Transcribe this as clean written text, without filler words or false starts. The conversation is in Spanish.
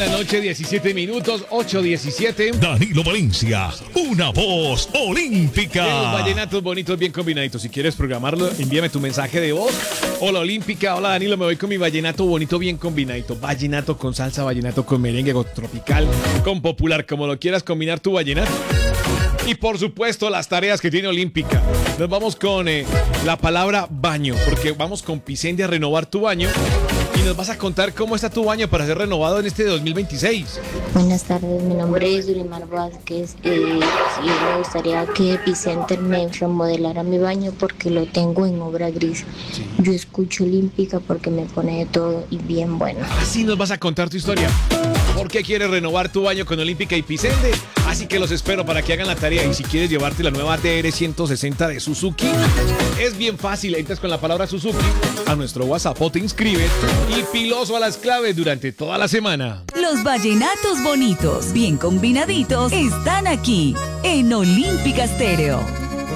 la noche, 17 minutos, 8:17. Danilo Valencia, una voz olímpica. Los vallenatos bonitos, bien combinaditos. Si quieres programarlo, envíame tu mensaje de voz. Hola Olímpica, hola Danilo, me voy con mi vallenato bonito, bien combinadito. Vallenato con salsa, vallenato con merengue, con tropical, con popular, como lo quieras combinar tu vallenato. Y por supuesto, las tareas que tiene Olímpica. Nos vamos con la palabra baño, porque vamos con Picendi a renovar tu baño. Y nos vas a contar cómo está tu baño para ser renovado en este 2026. Buenas tardes, mi nombre es Yulimar Vázquez. Me gustaría que Epicenter me remodelara mi baño porque lo tengo en obra gris. Sí. Yo escucho Olímpica porque me pone de todo y bien bueno. Así nos vas a contar tu historia. ¿Por qué quieres renovar tu baño con Olímpica y Picendi? Así que los espero para que hagan la tarea. Y si quieres llevarte la nueva TR 160 de Suzuki, es bien fácil. Entras con la palabra Suzuki a nuestro WhatsApp o te inscribes y piloso a las claves durante toda la semana. Los vallenatos bonitos, bien combinaditos, están aquí en Olímpica Stereo.